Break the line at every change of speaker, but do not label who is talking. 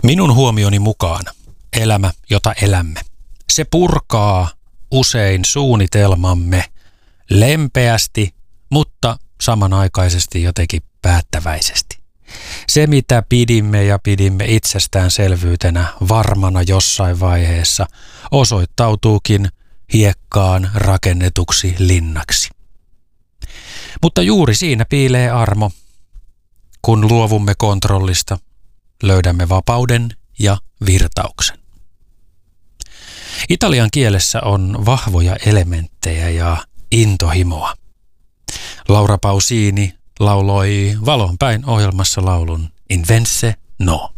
Minun huomioni mukaan elämä, jota elämme, se purkaa usein suunnitelmamme lempeästi, mutta samanaikaisesti jotenkin päättäväisesti. Se, mitä pidimme itsestäänselvyytenä varmana jossain vaiheessa, osoittautuukin hiekkaan rakennetuksi linnaksi. Mutta juuri siinä piilee armo, kun luovumme kontrollista, löydämme vapauden ja virtauksen. Italian kielessä on vahvoja elementtejä ja intohimoa. Laura Pausini lauloi Valonpäin ohjelmassa laulun In Vence No.